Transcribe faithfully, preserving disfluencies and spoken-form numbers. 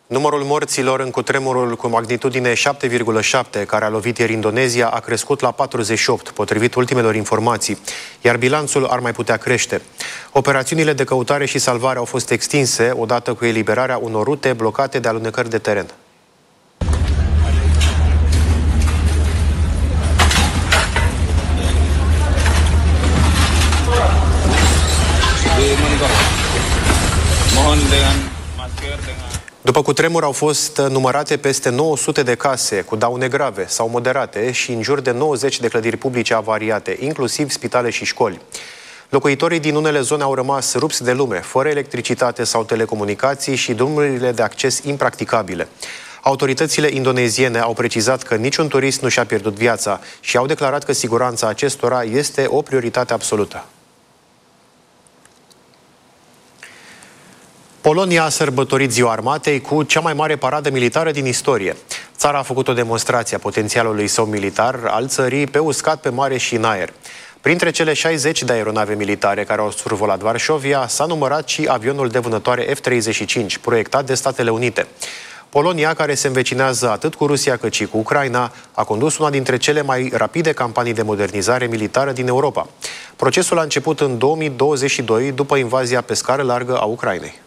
Numărul morților în cutremurul cu magnitudine șapte virgulă șapte care a lovit ieri Indonezia a crescut la patruzeci și opt, potrivit ultimelor informații, iar bilanțul ar mai putea crește. Operațiunile de căutare și salvare au fost extinse odată cu eliberarea unor rute blocate de alunecări de teren. După cutremur au fost numărate peste nouă sute de case cu daune grave sau moderate și în jur de nouăzeci de clădiri publice avariate, inclusiv spitale și școli. Locuitorii din unele zone au rămas rupți de lume, fără electricitate sau telecomunicații și drumurile de acces impracticabile. Autoritățile indoneziene au precizat că niciun turist nu și-a pierdut viața și au declarat că siguranța acestora este o prioritate absolută. Polonia a sărbătorit Ziua Armatei cu cea mai mare paradă militară din istorie. Țara a făcut o demonstrație a potențialului său militar al țării pe uscat, pe mare și în aer. Printre cele șaizeci de aeronave militare care au survolat Varșovia s-a numărat și avionul de vânătoare F treizeci și cinci, proiectat de Statele Unite. Polonia, care se învecinează atât cu Rusia cât și cu Ucraina, a condus una dintre cele mai rapide campanii de modernizare militară din Europa. Procesul a început în două mii douăzeci și doi, după invazia pe scară largă a Ucrainei.